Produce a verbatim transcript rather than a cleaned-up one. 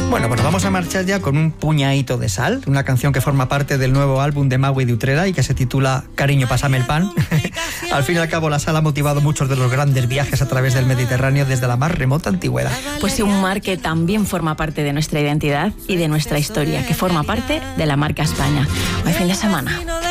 Bueno, pues vamos a marchar ya con un puñadito de sal, una canción que forma parte del nuevo álbum de Maui de Utrera y que se titula Cariño, pásame el pan. Al fin y al cabo, la sal ha motivado muchos de los grandes viajes a través del Mediterráneo desde la más remota antigüedad. Pues sí, un mar que también forma parte de nuestra identidad y de nuestra historia, que forma parte de la marca España. Buen fin de semana.